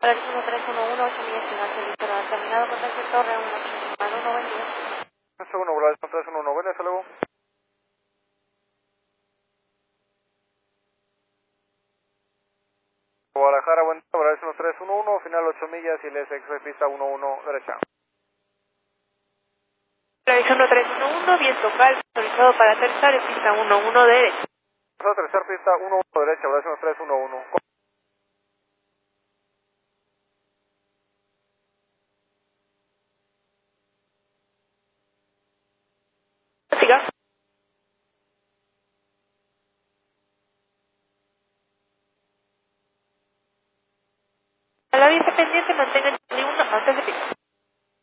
Horario 1311, 8 millas final, servicio no determinado, contacto Torre 1, 1, buen día. Segundo, Horario 1311, buenas, hasta luego. Guadalajara, buen día, Horario 1311, final 8 millas y LSX pista 11 derecha. Horario 1311, viento calmo, autorizado para aterrizar en pista 11 derecha. Vamos a aterrizar pista 11 derecha, Horario 1311. Siga. A la vista pendiente, mantenga el 1 antes de pisar.